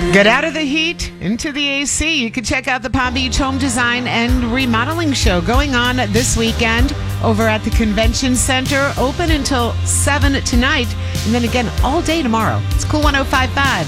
Get out of the heat, into the AC. You can check out the Palm Beach Home Design and Remodeling Show going on this weekend over at the Convention Center. Open until 7 tonight, and then again all day tomorrow. It's Cool 105.5.